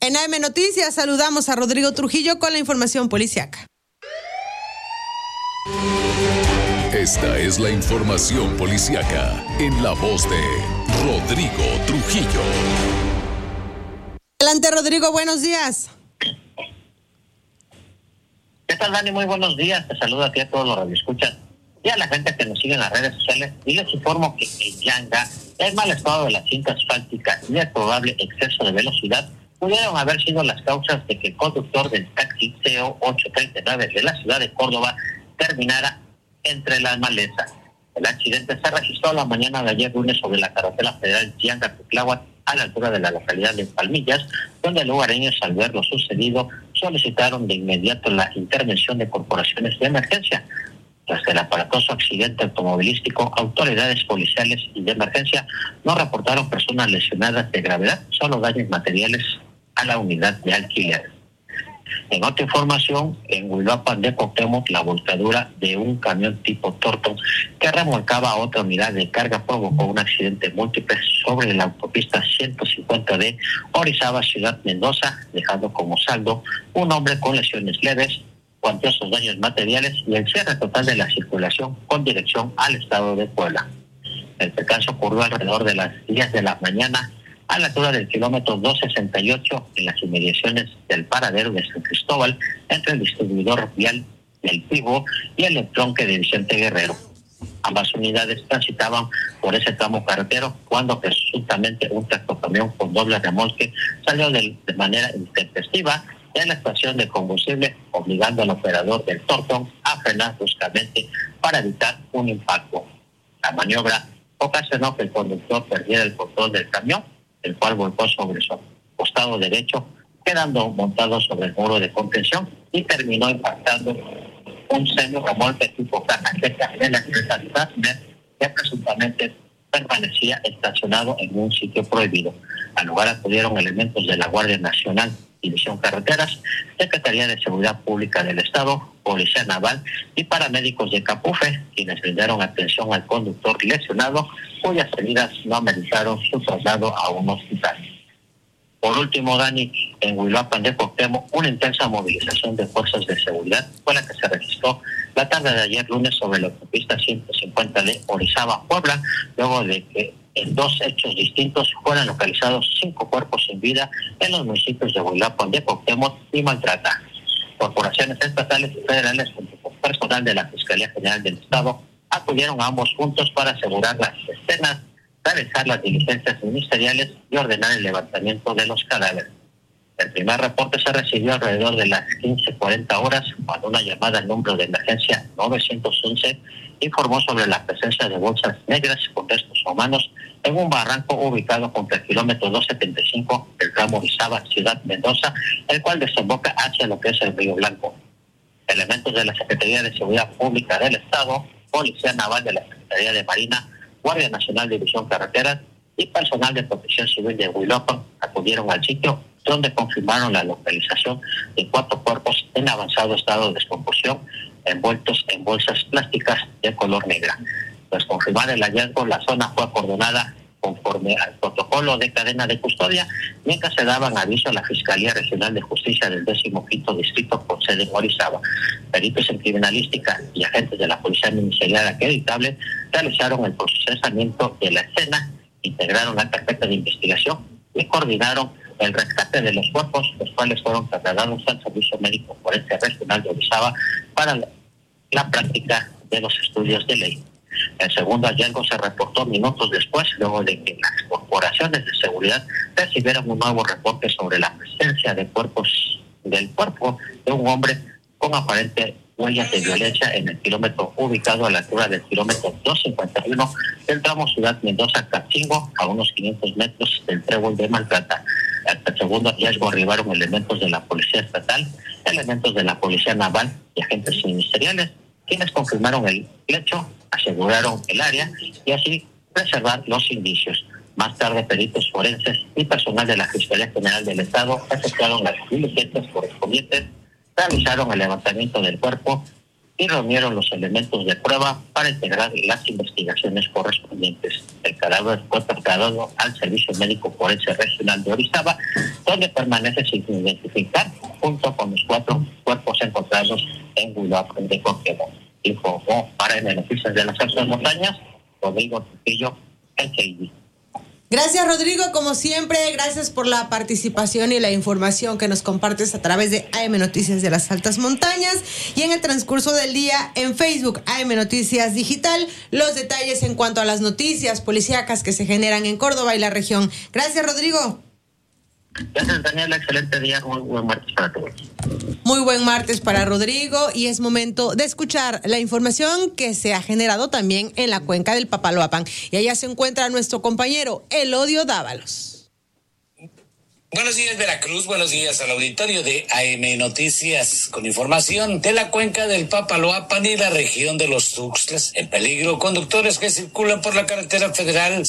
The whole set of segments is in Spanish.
En AM Noticias saludamos a Rodrigo Trujillo con la información policiaca. Esta es la información policiaca en la voz de Rodrigo Trujillo. Adelante, Rodrigo, buenos días. ¿Qué tal, Dani? Muy buenos días. Te saludo aquí a todos los radioescuchas y a la gente que nos sigue en las redes sociales. Y les informo que en Yanga, el mal estado de la cinta asfáltica y el probable exceso de velocidad pudieron haber sido las causas de que el conductor del taxi CO 839 de la ciudad de Córdoba terminara entre las malezas. El accidente se registró la mañana de ayer lunes sobre la carretera federal Yanga-Cuitláhuac, a la altura de la localidad de Palmillas, donde lugareños, al ver lo sucedido, solicitaron de inmediato la intervención de corporaciones de emergencia. Tras el aparatoso accidente automovilístico, autoridades policiales y de emergencia no reportaron personas lesionadas de gravedad, solo daños materiales a la unidad de alquiler. En otra información, en Uruapan de Cuauhtémoc, la volcadura de un camión tipo Torton que remolcaba a otra unidad de carga provocó un accidente múltiple sobre la autopista 150 de Orizaba, Ciudad Mendoza, dejando como saldo un hombre con lesiones leves, cuantiosos daños materiales y el cierre total de la circulación con dirección al estado de Puebla. El percance ocurrió alrededor de las 10 de la mañana a la altura del kilómetro 268 en las inmediaciones del paradero de San Cristóbal, entre el distribuidor vial del Pivo y el entronque de Vicente Guerrero. Ambas unidades transitaban por ese tramo carretero cuando presuntamente un tractocamión con doble remolque salió de manera intempestiva de la estación de combustible, obligando al operador del Torton a frenar bruscamente para evitar un impacto. La maniobra ocasionó que el conductor perdiera el control del camión, el cual volcó sobre su costado derecho, quedando montado sobre el muro de contención y terminó impactando un semi-remolque tipo caja seca de la empresa Sasner, que presuntamente permanecía estacionado en un sitio prohibido. Al lugar acudieron elementos de la Guardia Nacional, División Carreteras, Secretaría de Seguridad Pública del Estado, Policía Naval y paramédicos de Capufe, quienes brindaron atención al conductor lesionado, cuyas heridas no ameritaron su traslado a un hospital. Por último, Dani, en Uruapan de Cuauhtémoc, una intensa movilización de fuerzas de seguridad fue la que se registró la tarde de ayer lunes sobre la autopista 150 de Orizaba, Puebla, luego de que en dos hechos distintos fueran localizados 5 cuerpos sin vida en los municipios de Uruapan de Cuauhtémoc y Maltrata. Corporaciones estatales y federales junto con personal de la Fiscalía General del Estado acudieron a ambos puntos para asegurar las escenas, realizar las diligencias ministeriales y ordenar el levantamiento de los cadáveres. El primer reporte se recibió alrededor de las 15:40 horas, cuando una llamada al número de emergencia 911 informó sobre la presencia de bolsas negras con restos humanos en un barranco ubicado junto al kilómetro 275 del tramo Orizaba, Ciudad Mendoza, el cual desemboca hacia lo que es el Río Blanco. Elementos de la Secretaría de Seguridad Pública del Estado, Policía Naval de la Secretaría de Marina, Guardia Nacional División Carreteras y personal de Protección Civil de Uruapan acudieron al sitio, donde confirmaron la localización de 4 cuerpos en avanzado estado de descomposición, envueltos en bolsas plásticas de color negra. Tras confirmar el hallazgo, la zona fue acordonada conforme al protocolo de cadena de custodia, mientras se daban aviso a la Fiscalía Regional de Justicia del 15º Distrito con sede en Orizaba. Peritos en criminalística y agentes de la Policía Ministerial acreditable realizaron el procesamiento de la escena, integraron la carpeta de investigación y coordinaron el rescate de los cuerpos, los cuales fueron trasladados al Servicio Médico Forense Regional de Orizaba para la práctica de los estudios de ley. El segundo hallazgo se reportó minutos después, luego de que las corporaciones de seguridad recibieron un nuevo reporte sobre la presencia de cuerpo de un hombre con aparentes huellas de violencia en el kilómetro ubicado a la altura del kilómetro 251 del tramo Ciudad Mendoza-Catzingo, a unos 500 metros del trébol de Maltrata. Hasta el segundo hallazgo arribaron elementos de la Policía Estatal, elementos de la Policía Naval y agentes ministeriales, quienes confirmaron el hecho, aseguraron el área y así preservar los indicios. Más tarde, peritos forenses y personal de la Fiscalía General del Estado efectuaron las diligencias correspondientes, realizaron el levantamiento del cuerpo y reunieron los elementos de prueba para integrar las investigaciones correspondientes. El cadáver fue trasladado al Servicio Médico Forense Regional de Orizaba donde permanece sin identificar, junto con los 4 cuerpos encontrados en Uruapan de Coquimbo. Informó para el Noticias de las Altas Montañas, Rodrigo Trujillo, el CID. Gracias, Rodrigo, como siempre, gracias por la participación y la información que nos compartes a través de AM Noticias de las Altas Montañas y en el transcurso del día en Facebook, AM Noticias Digital, los detalles en cuanto a las noticias policíacas que se generan en Córdoba y la región. Gracias, Rodrigo. Gracias, Daniela, excelente día, muy buen martes para todos. Muy buen martes para Rodrigo y es momento de escuchar la información que se ha generado también en la cuenca del Papaloapan. Y allá se encuentra nuestro compañero Elodio Dávalos. Buenos días, Veracruz, buenos días al auditorio de AM Noticias, con información de la cuenca del Papaloapan y la región de los Tuxtlas. En peligro, conductores que circulan por la carretera federal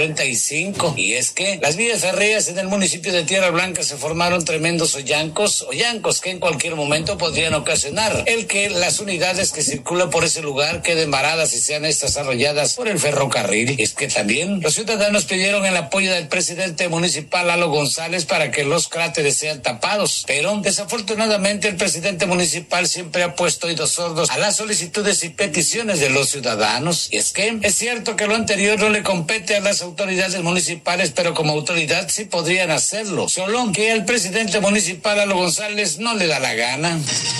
145. Y es que las vías férreas en el municipio de Tierra Blanca se formaron tremendos hoyancos que en cualquier momento podrían ocasionar el que las unidades que circulan por ese lugar queden varadas y sean estas arrolladas por el ferrocarril. Y es que también los ciudadanos pidieron el apoyo del presidente municipal, Lalo González, para que los cráteres sean tapados, pero desafortunadamente el presidente municipal siempre ha puesto oídos sordos a las solicitudes y peticiones de los ciudadanos. Y es que es cierto que lo anterior no le compete a las autoridades municipales, pero como autoridad sí podrían hacerlo, solo que al presidente municipal, Lalo González, no le da la gana.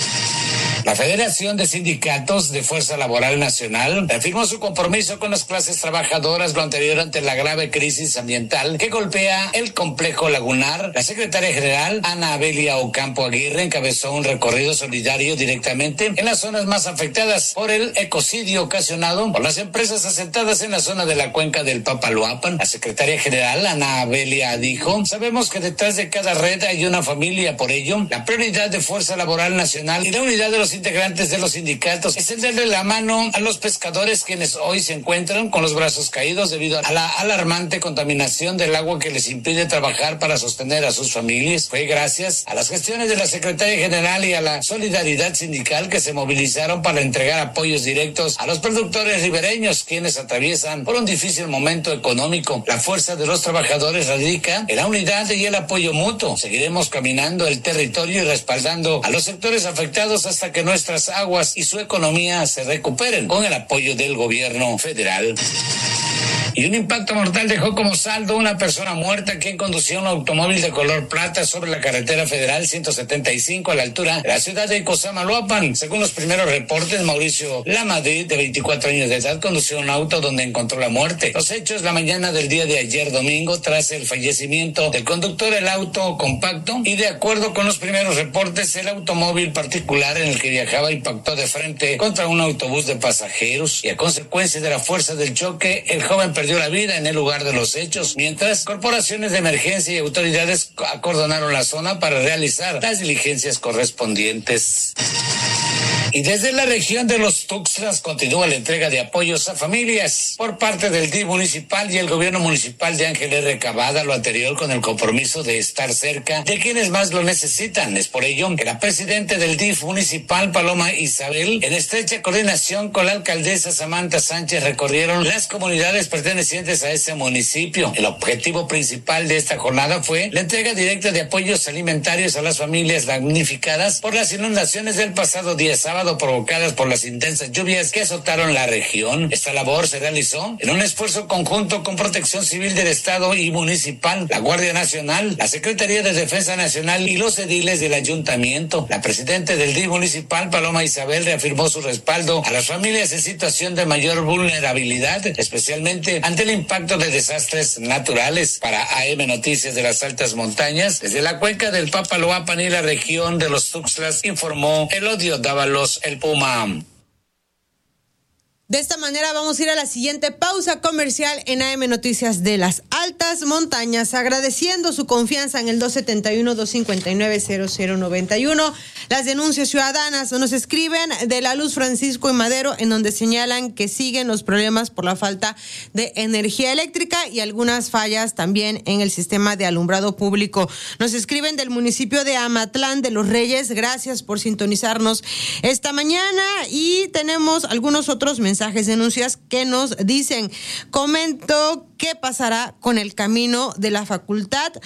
La Federación de Sindicatos de Fuerza Laboral Nacional reafirmó su compromiso con las clases trabajadoras, lo anterior ante la grave crisis ambiental que golpea el complejo lagunar. La secretaria general, Ana Abelia Ocampo Aguirre, encabezó un recorrido solidario directamente en las zonas más afectadas por el ecocidio ocasionado por las empresas asentadas en la zona de la cuenca del Papaloapan. La secretaria general, Ana Abelia, dijo: sabemos que detrás de cada red hay una familia, por ello, la prioridad de Fuerza Laboral Nacional y la unidad de los integrantes de los sindicatos es tenderle la mano a los pescadores, quienes hoy se encuentran con los brazos caídos debido a la alarmante contaminación del agua que les impide trabajar para sostener a sus familias. Fue gracias a las gestiones de la secretaria general y a la solidaridad sindical que se movilizaron para entregar apoyos directos a los productores ribereños, quienes atraviesan por un difícil momento económico. La fuerza de los trabajadores radica en la unidad y el apoyo mutuo. Seguiremos caminando el territorio y respaldando a los sectores afectados hasta que nuestras aguas y su economía se recuperen con el apoyo del gobierno federal. Y un impacto mortal dejó como saldo una persona muerta quien conducía un automóvil de color plata sobre la carretera federal 175 a la altura de la ciudad de Cosamaloapan. Según los primeros reportes, Mauricio Lamadrid, de 24 años de edad, condució un auto donde encontró la muerte. Los hechos la mañana del día de ayer domingo, tras el fallecimiento del conductor del auto compacto, y de acuerdo con los primeros reportes, el automóvil particular en el que viajaba impactó de frente contra un autobús de pasajeros y a consecuencia de la fuerza del choque, el joven perdió la vida en el lugar de los hechos, mientras corporaciones de emergencia y autoridades acordonaron la zona para realizar las diligencias correspondientes. Y desde la región de los Tuxtlas continúa la entrega de apoyos a familias por parte del DIF municipal y el gobierno municipal de Ángel R. Cavada, lo anterior con el compromiso de estar cerca de quienes más lo necesitan. Es por ello que la presidenta del DIF municipal, Paloma Isabel, en estrecha coordinación con la alcaldesa Samantha Sánchez, recorrieron las comunidades pertenecientes a ese municipio. El objetivo principal de esta jornada fue la entrega directa de apoyos alimentarios a las familias damnificadas por las inundaciones del pasado día sábado, provocadas por las intensas lluvias que azotaron la región. Esta labor se realizó en un esfuerzo conjunto con Protección Civil del Estado y Municipal, la Guardia Nacional, la Secretaría de Defensa Nacional y los ediles del ayuntamiento. La presidenta del DIF municipal, Paloma Isabel, reafirmó su respaldo a las familias en situación de mayor vulnerabilidad, especialmente ante el impacto de desastres naturales. Para AM Noticias de las Altas Montañas, desde la cuenca del Papaloapan y la región de los Tuxtlas, informó Elodio Dávalos, el Puma. De esta manera vamos a ir a la siguiente pausa comercial en AM Noticias de las Altas Montañas, agradeciendo su confianza en el 271-259-0091. Las denuncias ciudadanas nos escriben de La Luz, Francisco y Madero, en donde señalan que siguen los problemas por la falta de energía eléctrica y algunas fallas también en el sistema de alumbrado público. Nos escriben del municipio de Amatlán de los Reyes. Gracias por sintonizarnos esta mañana, y tenemos algunos otros mensajes, denuncias que nos dicen: comento qué pasará con el camino de la facultad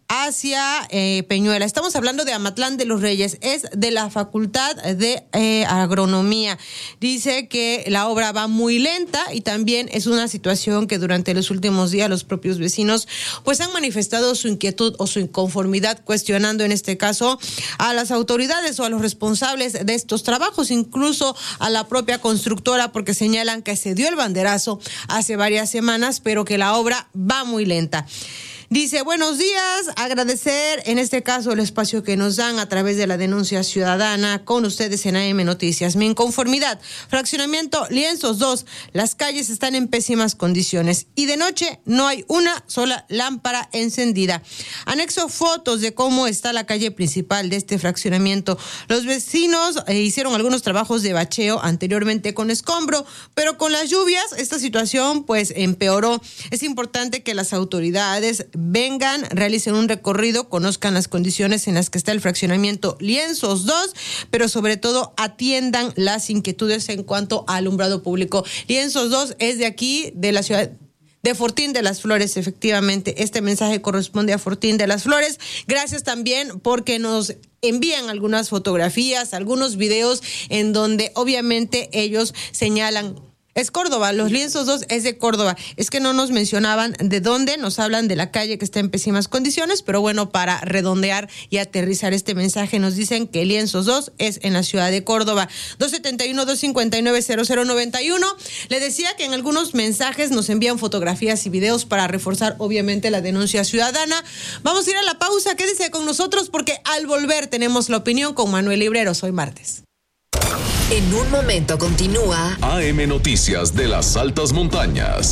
hacia Peñuela. Estamos hablando de Amatlán de los Reyes, es de la Facultad de Agronomía. Dice que la obra va muy lenta y también es una situación que durante los últimos días los propios vecinos pues han manifestado su inquietud o su inconformidad, cuestionando en este caso a las autoridades o a los responsables de estos trabajos, incluso a la propia constructora, porque señalan que se dio el banderazo hace varias semanas, pero que la obra va muy lenta. Dice, buenos días, agradecer en este caso el espacio que nos dan a través de la denuncia ciudadana con ustedes en AM Noticias. Mi inconformidad, fraccionamiento Lienzos 2, las calles están en pésimas condiciones y de noche no hay una sola lámpara encendida. Anexo fotos de cómo está la calle principal de este fraccionamiento. Los vecinos hicieron algunos trabajos de bacheo anteriormente con escombro, pero con las lluvias esta situación pues empeoró. Es importante que las autoridades vengan, realicen un recorrido, conozcan las condiciones en las que está el fraccionamiento Lienzos 2, pero sobre todo atiendan las inquietudes en cuanto a alumbrado público. Lienzos 2 es de aquí, de la ciudad de Fortín de las Flores, efectivamente. Este mensaje corresponde a Fortín de las Flores. Gracias también porque nos envían algunas fotografías, algunos videos en donde obviamente ellos señalan. Es Córdoba, los Lienzos 2 es de Córdoba. Es que no nos mencionaban de dónde, nos hablan de la calle que está en pésimas condiciones, pero bueno, para redondear y aterrizar este mensaje, nos dicen que Lienzos 2 es en la ciudad de Córdoba. 271-259-0091. Le decía que en algunos mensajes nos envían fotografías y videos para reforzar obviamente la denuncia ciudadana. Vamos a ir a la pausa, quédese con nosotros porque al volver tenemos la opinión con Manuel Libreros, hoy martes. En un momento continúa AM Noticias de las Altas Montañas.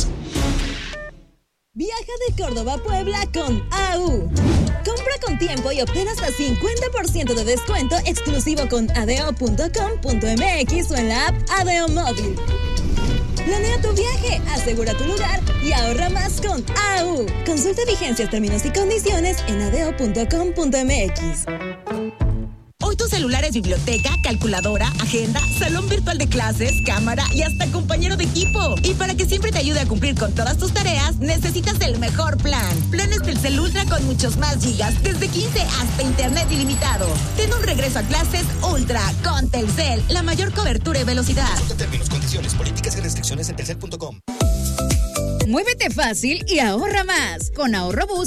Viaja de Córdoba a Puebla con AU. Compra con tiempo y obtén hasta 50% de descuento exclusivo con adeo.com.mx o en la app Adeo Móvil. Planea tu viaje, asegura tu lugar y ahorra más con AU. Consulta vigencias, términos y condiciones en adeo.com.mx. Hoy tu celular es biblioteca, calculadora, agenda, salón virtual de clases, cámara y hasta compañero de equipo. Y para que siempre te ayude a cumplir con todas tus tareas, necesitas el mejor plan. Planes Telcel Ultra con muchos más gigas, desde 15 hasta internet ilimitado. Ten un regreso a clases Ultra con Telcel, la mayor cobertura y velocidad. Consulta términos, condiciones, políticas y restricciones en telcel.com. Muévete fácil y ahorra más. Con Ahorro Bus